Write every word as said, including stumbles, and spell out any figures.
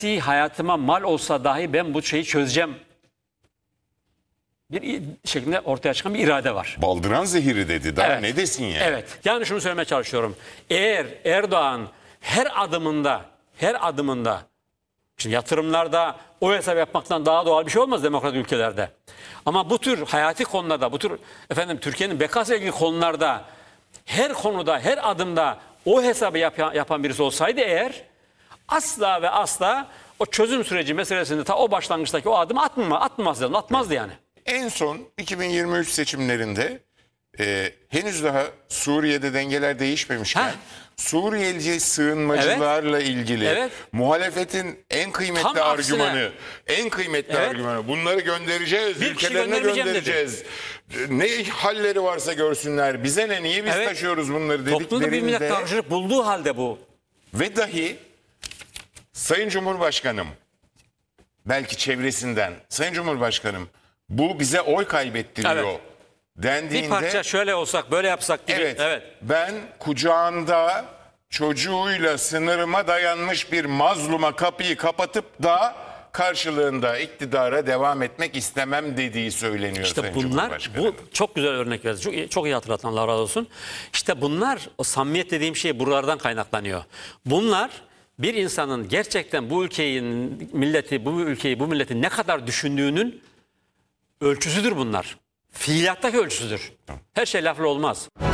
hayatıma mal olsa dahi ben bu şeyi çözeceğim bir şeklinde ortaya çıkan bir irade var. Baldıran zehiri dedi. Daha Evet. ne desin ya? Evet. Yani şunu söylemeye çalışıyorum. Eğer Erdoğan her adımında, her adımında, şimdi yatırımlarda o hesap yapmaktan daha doğal bir şey olmaz demokratik ülkelerde. Ama bu tür hayati konularda, bu tür efendim Türkiye'nin bekasıyla ilgili konularda, her konuda, her adımda o hesabı yapan, yapan birisi olsaydı eğer, asla ve asla o çözüm süreci meselesinde ta o başlangıçtaki o adımı atmama, atmaz, atmazdı yani. En son iki bin yirmi üç seçimlerinde e, henüz daha Suriye'de dengeler değişmemişken Ha. Suriyeli sığınmacılarla ilgili Evet. muhalefetin en kıymetli Tam aksine. argümanı, en kıymetli Evet. argümanı bunları göndereceğiz, Bir kişi ülkelerine göndermeyeceğim dedi. göndereceğiz. Ne halleri varsa görsünler, bize ne, niye biz Evet. taşıyoruz bunları Toplumda bir millet dediklerinde karşılık bulduğu halde bu. ve dahi Sayın Cumhurbaşkanım, belki çevresinden, Sayın Cumhurbaşkanım bu bize oy kaybettiriyor Evet. dendiğinde... Bir parça şöyle olsak, böyle yapsak gibi. Evet, Evet. ben kucağında çocuğuyla sınırıma dayanmış bir mazluma kapıyı kapatıp da karşılığında iktidara devam etmek istemem dediği söyleniyor İşte Sayın bunlar, Cumhurbaşkanı. bu çok güzel örnek verdi. Çok, iyi- çok iyi hatırlatan, Allah razı olsun. İşte bunlar, o samimiyet dediğim şey buralardan kaynaklanıyor. Bunlar bir insanın gerçekten bu ülkeyi, milleti, bu ülkeyi, bu milleti ne kadar düşündüğünün ölçüsüdür bunlar. Fiiliyattaki ölçüsüdür. Her şey lafla olmaz.